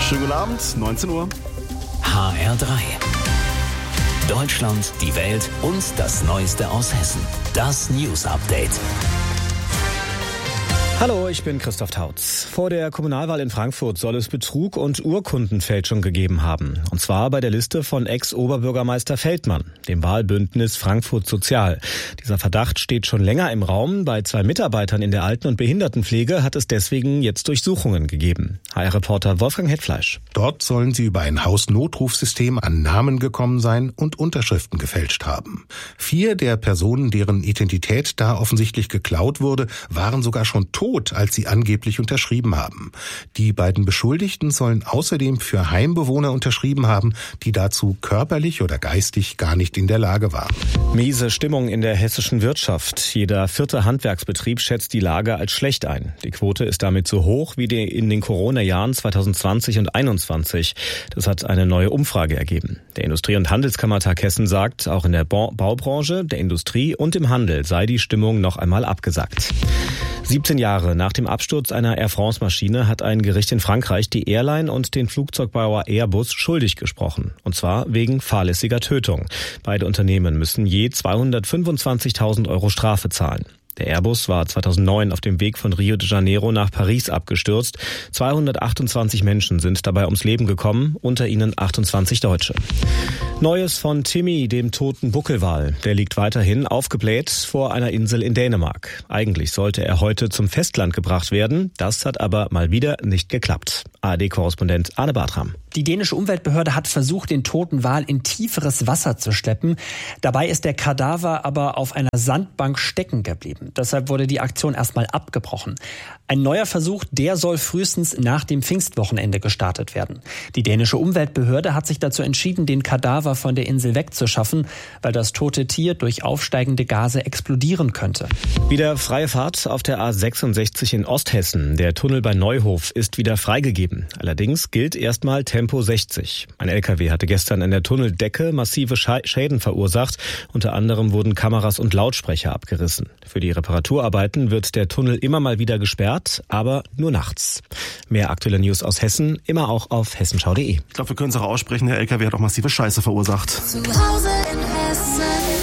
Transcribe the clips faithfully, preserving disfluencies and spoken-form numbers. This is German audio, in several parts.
Schönen guten Abend, neunzehn Uhr. H R drei. Deutschland, die Welt und das Neueste aus Hessen. Das News Update. Hallo, ich bin Christoph Tautz. Vor der Kommunalwahl in Frankfurt soll es Betrug und Urkundenfälschung gegeben haben. Und zwar bei der Liste von Ex-Oberbürgermeister Feldmann, dem Wahlbündnis Frankfurt Sozial. Dieser Verdacht steht schon länger im Raum. Bei zwei Mitarbeitern in der Alten- und Behindertenpflege hat es deswegen jetzt Durchsuchungen gegeben. H R-Reporter Wolfgang Hetfleisch. Dort sollen sie über ein Hausnotrufsystem an Namen gekommen sein und Unterschriften gefälscht haben. Vier der Personen, deren Identität da offensichtlich geklaut wurde, waren sogar schon tot, als sie angeblich unterschrieben haben. Die beiden Beschuldigten sollen außerdem für Heimbewohner unterschrieben haben, die dazu körperlich oder geistig gar nicht in der Lage waren. Miese Stimmung in der hessischen Wirtschaft. Jeder vierte Handwerksbetrieb schätzt die Lage als schlecht ein. Die Quote ist damit so hoch wie in den Corona-Jahren zwanzig zwanzig und einundzwanzig. Das hat eine neue Umfrage ergeben. Der Industrie- und Handelskammertag Hessen sagt, auch in der Baubranche, der Industrie und im Handel sei die Stimmung noch einmal abgesackt. siebzehn Jahre nach dem Absturz einer Air France-Maschine hat ein Gericht in Frankreich die Airline und den Flugzeugbauer Airbus schuldig gesprochen. Und zwar wegen fahrlässiger Tötung. Beide Unternehmen müssen je zweihundertfünfundzwanzigtausend Euro Strafe zahlen. Der Airbus war zweitausendneun auf dem Weg von Rio de Janeiro nach Paris abgestürzt. zweihundertachtundzwanzig Menschen sind dabei ums Leben gekommen, unter ihnen achtundzwanzig Deutsche. Neues von Timmy, dem toten Buckelwal. Der liegt weiterhin aufgebläht vor einer Insel in Dänemark. Eigentlich sollte er heute zum Festland gebracht werden. Das hat aber mal wieder nicht geklappt. A R D-Korrespondent Arne Bartram. Die dänische Umweltbehörde hat versucht, den toten Wal in tieferes Wasser zu schleppen. Dabei ist der Kadaver aber auf einer Sandbank stecken geblieben. Deshalb wurde die Aktion erstmal abgebrochen. Ein neuer Versuch, der soll frühestens nach dem Pfingstwochenende gestartet werden. Die dänische Umweltbehörde hat sich dazu entschieden, den Kadaver von der Insel wegzuschaffen, weil das tote Tier durch aufsteigende Gase explodieren könnte. Wieder freie Fahrt auf der A sechsundsechzig in Osthessen. Der Tunnel bei Neuhof ist wieder freigegeben. Allerdings gilt erstmal Tempo sechzig. Ein L K W hatte gestern an der Tunneldecke massive Schäden verursacht. Unter anderem wurden Kameras und Lautsprecher abgerissen. Für die Reparaturarbeiten wird der Tunnel immer mal wieder gesperrt, aber nur nachts. Mehr aktuelle News aus Hessen, immer auch auf hessenschau punkt de. Ich glaube, wir können es auch aussprechen, der L K W hat auch massive Scheiße verursacht. Zu Hause in Hessen.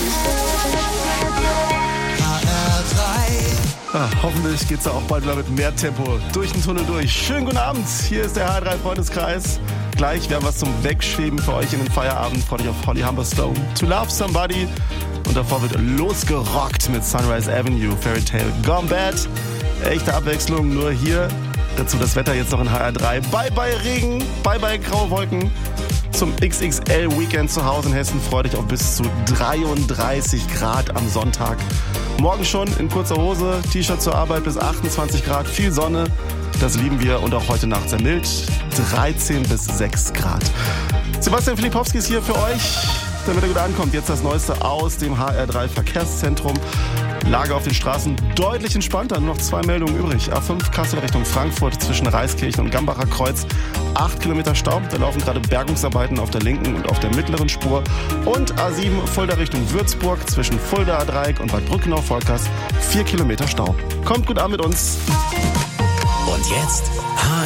H R drei. Ah, hoffentlich geht's da auch bald wieder mit mehr Tempo durch den Tunnel durch. Schönen guten Abend, hier ist der H R drei Freundeskreis. Gleich, wir haben was zum Wegschweben für euch in den Feierabend. Freut euch auf Holly Humberstone, To Love Somebody. Und davor wird losgerockt mit Sunrise Avenue, Fairy Tale Gone Bad. Echte Abwechslung, nur hier. Dazu das Wetter jetzt noch in H R drei. Bye bye Regen, bye bye graue Wolken. Zum X X L-Weekend zu Hause in Hessen freut euch auf bis zu dreiunddreißig Grad am Sonntag. Morgen schon in kurzer Hose, T-Shirt zur Arbeit bis achtundzwanzig Grad, viel Sonne. Das lieben wir und auch heute Nacht sehr mild, dreizehn bis sechs Grad. Sebastian Filipowski ist hier für euch, damit er gut ankommt. Jetzt das Neueste aus dem H R drei Verkehrszentrum. Lage auf den Straßen deutlich entspannter, nur noch zwei Meldungen übrig. A fünf Kassel Richtung Frankfurt zwischen Reiskirchen und Gambacher Kreuz. acht Kilometer Stau, da laufen gerade Bergungsarbeiten auf der linken und auf der mittleren Spur. Und A sieben Fulda Richtung Würzburg zwischen Fuldaer Dreieck und Bad Brückenau-Volkers. vier Kilometer Stau. Kommt gut an mit uns. Und jetzt H